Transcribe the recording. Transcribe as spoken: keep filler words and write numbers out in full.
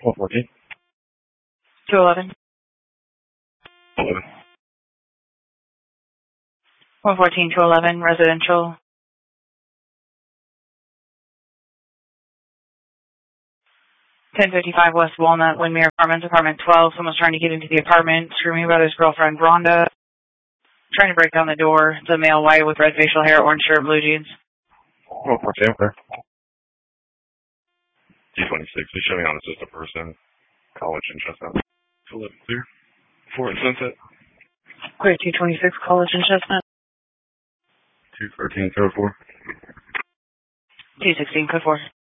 one fourteen. two eleven. eleven. one fourteen, two eleven, residential. ten fifty-five West Walnut, Windmere Apartments, apartment twelve. Someone's trying to get into the apartment, screaming about his girlfriend, Rhonda. Trying to break down the door. It's a male white with red facial hair, orange shirt, blue jeans. one fourteen, okay. T twenty-six, he's showing on the system person. College and Chestnut. eleven clear. four in Sunset. Clear T twenty-six, College and Chestnut. two thirteen, code four. T sixteen, code four.